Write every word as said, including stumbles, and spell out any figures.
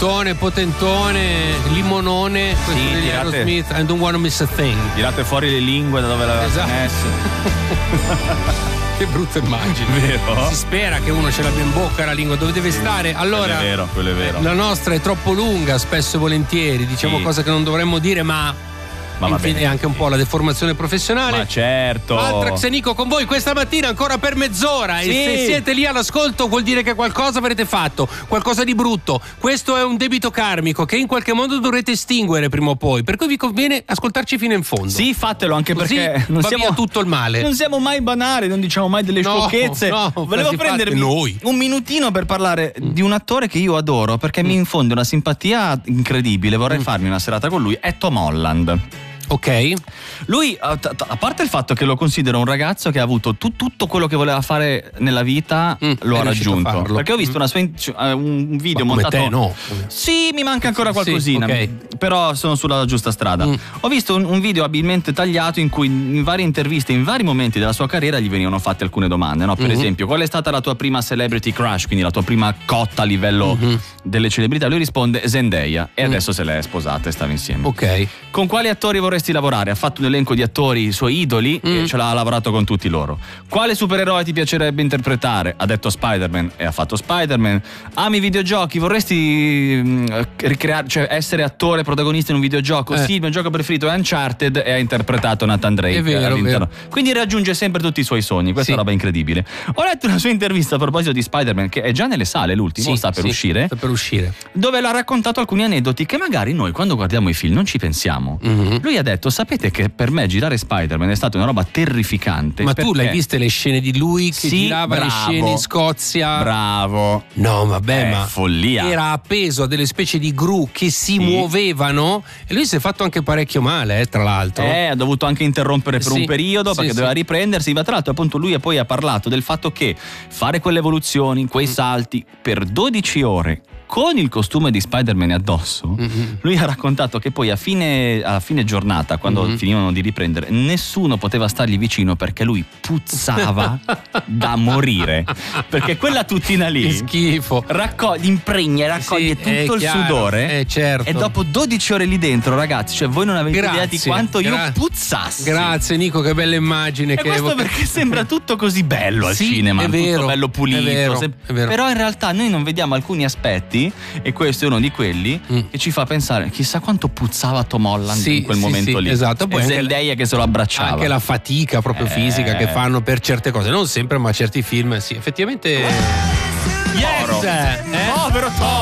Potentone, potentone, limonone, questo Sì, degli tirate- Aerosmith, I don't wanna miss a thing. Tirate fuori le lingue da dove l'avevate Esatto. messo. Che brutta immagine. Vero? Si spera che uno ce l'abbia in bocca la lingua, dove deve stare. Allora, Quello è vero, quello è vero. la nostra è troppo lunga, spesso e volentieri, diciamo Sì. cose che non dovremmo dire, ma Ma va infine bene. è anche un po' la deformazione professionale. Ma certo. Altrax e Nico con voi questa mattina ancora per mezz'ora. Sì. E se siete lì all'ascolto vuol dire che qualcosa avrete fatto, qualcosa di brutto. Questo è un debito karmico che in qualche modo dovrete estinguere prima o poi, per cui vi conviene ascoltarci fino in fondo. Sì, fatelo anche Così perché non va siamo via tutto il male. Non siamo mai banali, non diciamo mai delle No, sciocchezze. no, Volevo quasi prendermi fatte noi. un minutino per parlare di un attore che io adoro perché mi infonde una simpatia incredibile. Vorrei farmi una serata con lui. È Tom Holland. Ok. Lui, a a parte il fatto che lo considero un ragazzo che ha avuto tu- tutto quello che voleva fare nella vita, Mm, lo è ha riuscito a raggiunto. farlo. Perché ho visto Mm. una sua in- eh, un video Ma come montato. te, no? Sì, mi manca ancora Sì, qualcosina, ok. però sono sulla giusta strada. Mm. Ho visto un, un video abilmente tagliato in cui in varie interviste, in vari momenti della sua carriera gli venivano fatte alcune domande, no? Per Mhm. esempio, qual è stata la tua prima celebrity crush, quindi la tua prima cotta a livello Mhm. delle celebrità? Lui risponde Zendaya e Mm. adesso se l'è sposata e stava insieme. Ok. Con quali attori vorresti lavorare? Ha fatto un elenco di attori, i suoi idoli, Mm. e ce l'ha lavorato con tutti loro. Quale supereroe ti piacerebbe interpretare? Ha detto Spider-Man e ha fatto Spider-Man. Ami i videogiochi? Vorresti mh, ricreare, cioè essere attore protagonista in un videogioco? Eh. Sì, il mio gioco preferito è Uncharted e ha interpretato Nathan Drake È vero, all'interno. vero. Quindi raggiunge sempre tutti i suoi sogni. Questa Sì. è una roba incredibile. Ho letto una sua intervista a proposito di Spider-Man, che è già nelle sale, l'ultimo, Sì, sta per sì, uscire, Sta per uscire. dove l'ha raccontato alcuni aneddoti che magari noi quando guardiamo i film non ci pensiamo. Mhm. Lui ha detto: sapete che per me girare Spider-Man è stata una roba terrificante. Ma tu perché- l'hai viste le scene di lui che Sì, girava le bravo. scene in Scozia? Bravo. No, vabbè, È ma follia. era appeso a delle specie di gru che si Sì. muovevano e lui si è fatto anche parecchio male, eh, tra l'altro. Eh, ha dovuto anche interrompere per Sì, un periodo sì, perché sì. doveva riprendersi. Ma tra l'altro, appunto, lui poi ha parlato del fatto che fare quelle evoluzioni, quei Mm. salti per dodici ore con il costume di Spider-Man addosso. Mhm. Lui ha raccontato che poi a fine, a fine giornata, quando Mhm. finivano di riprendere, nessuno poteva stargli vicino perché lui puzzava da morire. Perché quella tutina Che lì schifo. raccoglie, impregna e raccoglie Sì, è tutto il chiaro, sudore. eh, certo. E dopo dodici ore lì dentro, ragazzi, cioè voi non avete idea Grazie, di quanto io gra- puzzassi. Grazie Nico, che bella immagine. E che questo evoca- perché sembra tutto così bello al Sì, cinema, è vero, tutto bello pulito. è vero, se- è vero. Però in realtà noi non vediamo alcuni aspetti, e questo è uno di quelli, Mm. che ci fa pensare chissà quanto puzzava Tom Holland Sì, in quel sì, momento sì, lì. esatto. Poi E anche Zendaya che se lo abbracciava. Anche la fatica proprio Eh. fisica che fanno per certe cose, non sempre, ma certi film, sì, effettivamente. Yes! Toro. Eh? Povero Tom!